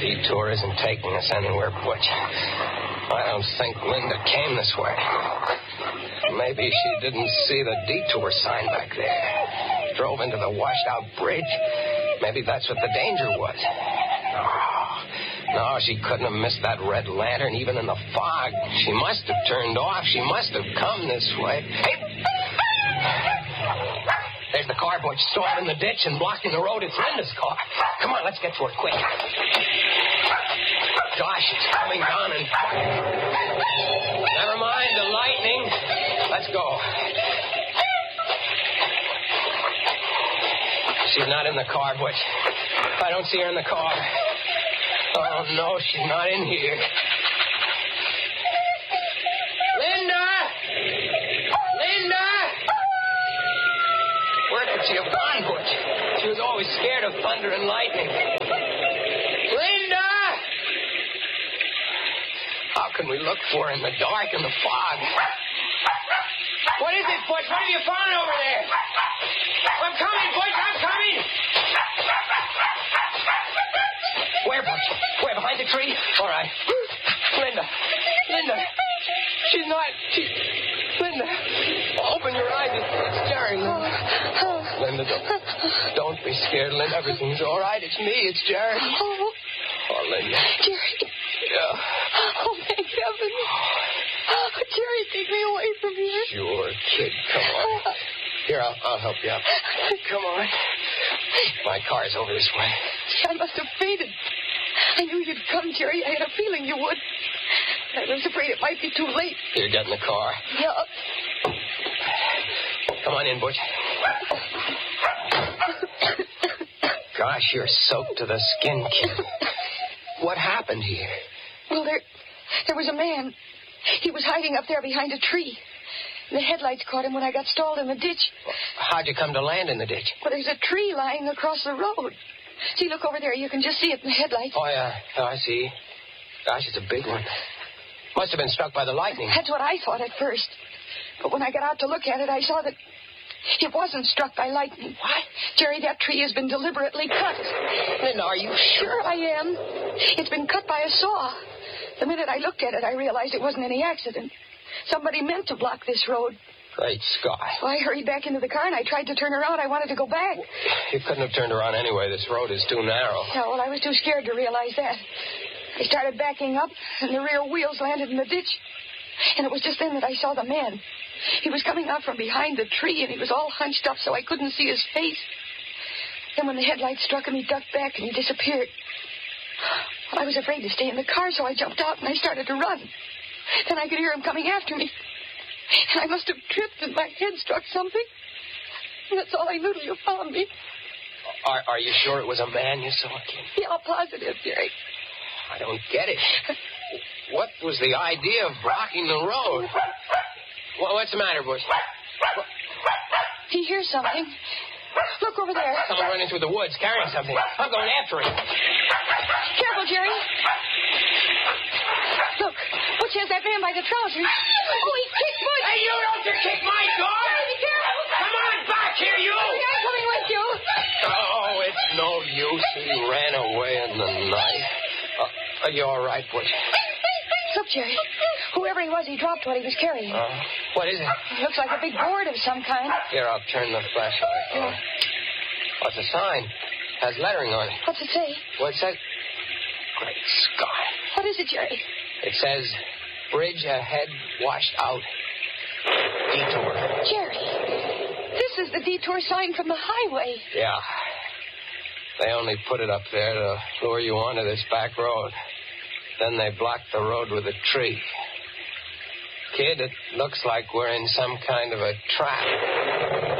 detour isn't taking us anywhere, Butch. I don't think Linda came this way. Maybe she didn't see the detour sign back there. Drove into the washed-out bridge. Maybe that's what the danger was. No, she couldn't have missed that red lantern even in the fog. She must have turned off. She must have come this way. Hey! There's the car, Butch, stalled in the ditch and blocking the road. It's Linda's car. Come on, let's get to it quick. Gosh, it's coming down and... Never mind the lightning. Let's go. She's not in the car, Butch. I don't see her in the car. Oh, no, she's not in here. Linda! Linda! Where could she have gone, Butch? She was always scared of thunder and lightning. Linda! How can we look for her in the dark and the fog? What is it, Butch? What have you found over there? I'm coming, Butch. I'm coming. Where, Butch? Where, behind the tree? All right. Linda. She's not... Linda, open your eyes. It's Jerry, Linda. Linda, don't be scared, Linda. Everything's all right. It's me. It's Jerry. Oh, Linda. Jerry. Yeah. Oh, thank heaven. Oh, Jerry, take me away from here. Sure, kid. Come on. Here, I'll help you up. Come on. My car's over this way. I must have fainted. I knew you'd come, Jerry. I had a feeling you would. I was afraid it might be too late. Here, get in the car. Yeah. Come on in, Butch. Gosh, you're soaked to the skin, kid. What happened here? Well, there was a man. He was hiding up there behind a tree. The headlights caught him when I got stalled in the ditch. How'd you come to land in the ditch? Well, there's a tree lying across the road. See, look over there. You can just see it in the headlights. Oh, yeah. Oh, I see. Gosh, it's a big one. Must have been struck by the lightning. That's what I thought at first. But when I got out to look at it, I saw that it wasn't struck by lightning. What? Jerry, that tree has been deliberately cut. Linda, are you sure? I am. It's been cut by a saw. The minute I looked at it, I realized it wasn't any accident. Somebody meant to block this road. Great Scott. So I hurried back into the car, and I tried to turn around. I wanted to go back. You couldn't have turned around anyway. This road is too narrow. Yeah, well, I was too scared to realize that. I started backing up, and the rear wheels landed in the ditch. And it was just then that I saw the man. He was coming out from behind the tree, and he was all hunched up so I couldn't see his face. Then when the headlights struck him, he ducked back, and he disappeared. Well, I was afraid to stay in the car, so I jumped out, and I started to run. Then I could hear him coming after me. And I must have tripped, and my head struck something. And that's all I knew till you found me. Are you sure it was a man you saw, kid? Yeah, positive, Jerry. I don't get it. What was the idea of blocking the road? What's the matter, Bush? He hears something. Look over there. Someone running through the woods carrying something. I'm going after him. Careful, Jerry. Look, Butch has that man by the trousers. Oh, he kicked Butch. Hey, you don't kick my dog. Be careful. Come on back here, you. I'm coming with you. Oh, it's no use. He ran away in the night. Are you all right, Butch? Look, Jerry. Whoever he was, he dropped what he was carrying. What is it? It looks like a big board of some kind. Here, I'll turn the flashlight on. What's the sign? Has lettering on it. What's it say? What it says? Great Scott. What is it, Jerry? It says, bridge ahead, washed out. Detour. Jerry, this is the detour sign from the highway. Yeah. They only put it up there to lure you onto this back road. Then they blocked the road with a tree. Kid, it looks like we're in some kind of a trap.